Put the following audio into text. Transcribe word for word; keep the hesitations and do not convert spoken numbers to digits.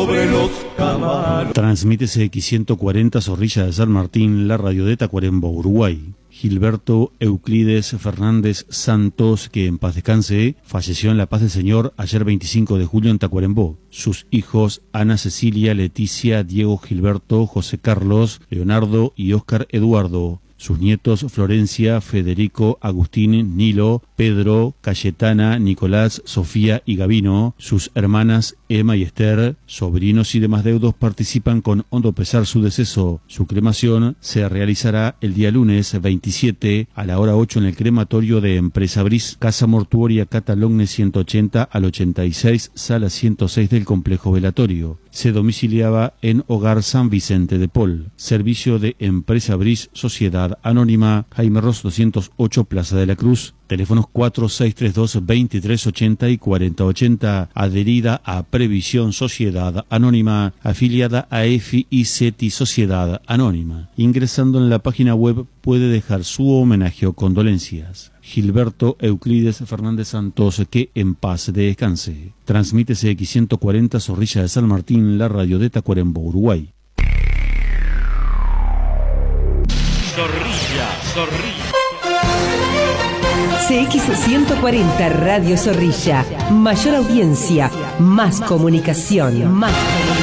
sobre los caballos. Transmite C X ciento cuarenta Zorrilla de San Martín, la radio de Tacuarembó, Uruguay. Gilberto Euclides Fernández Santos, que en paz descanse, falleció en la paz del Señor ayer veinticinco de julio en Tacuarembó. Sus hijos Ana Cecilia, Leticia, Diego Gilberto, José Carlos, Leonardo y Óscar Eduardo. Sus nietos Florencia, Federico, Agustín, Nilo, Pedro, Cayetana, Nicolás, Sofía y Gavino. Sus hermanas Emma y Esther, sobrinos y demás deudos participan con hondo pesar su deceso. Su cremación se realizará el día lunes veintisiete a la hora ocho en el crematorio de Empresa Bris, Casa Mortuoria Catalogne ciento ochenta al ochenta y seis, sala ciento seis del complejo velatorio. Se domiciliaba en Hogar San Vicente de Paul. Servicio de Empresa Bris, Sociedad Anónima, Jaime Ross doscientos ocho, Plaza de la Cruz. Teléfonos cuatro seis tres dos, veintitrés ochenta y cuarenta ochenta. Adherida a Previsión Sociedad Anónima, afiliada a E F I y CETI Sociedad Anónima. Ingresando en la página web puede dejar su homenaje o condolencias. Gilberto Euclides Fernández Santos, que en paz descanse. Transmite C X ciento cuarenta Zorrilla de San Martín, la radio de Tacuarembó, Uruguay. Zorrilla, Zorrilla. C X ciento cuarenta Radio Zorrilla. Mayor audiencia, más comunicación, más comunicación.